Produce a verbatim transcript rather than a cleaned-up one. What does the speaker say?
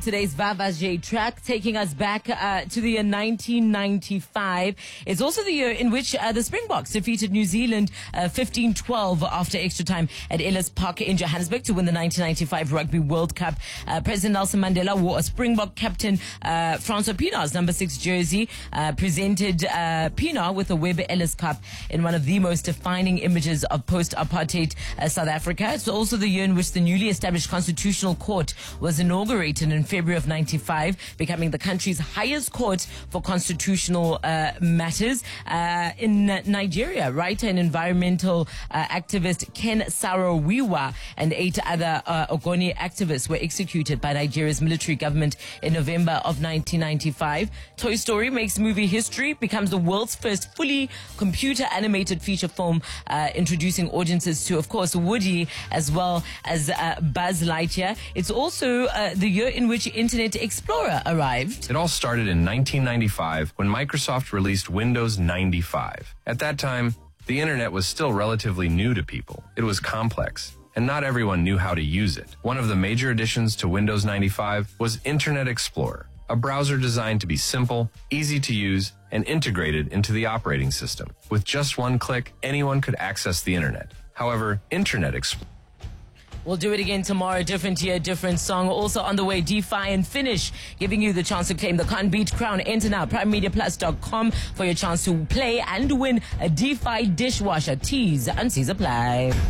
Today's Vavaje track taking us back uh, to the year nineteen ninety-five. It's also the year in which uh, the Springboks defeated New Zealand uh, fifteen twelve after extra time at Ellis Park in Johannesburg to win the nineteen ninety-five Rugby World Cup. Uh, President Nelson Mandela wore a Springbok captain uh, Francois Pienaar's number six jersey, uh, presented uh, Pienaar with the Webber Ellis Cup in one of the most defining images of post-apartheid uh, South Africa. It's also the year in which the newly established Constitutional Court was inaugurated in February of ninety-five, becoming the country's highest court for constitutional uh, matters. Uh, in Nigeria, writer and environmental uh, activist Ken Saro-Wiwa and eight other uh, Ogoni activists were executed by Nigeria's military government in November of nineteen ninety-five. Toy Story makes movie history, becomes the world's first fully computer animated feature film, uh, introducing audiences to, of course, Woody as well as uh, Buzz Lightyear. It's also uh, the year in which Internet Explorer arrived. It all started in nineteen ninety-five when Microsoft released Windows ninety-five. At that time, the internet was still relatively new to people. It was complex, and not everyone knew how to use it. One of the major additions to Windows ninety-five was Internet Explorer, a browser designed to be simple, easy to use, and integrated into the operating system. With just one click, anyone could access the internet. However, Internet Explorer We'll do it again tomorrow. Different year, different song. Also on the way, DeFi and Finish, giving you the chance to claim the Can't Beat crown. Enter now, prime media plus dot com for your chance to play and win a DeFi dishwasher. T's and C's apply.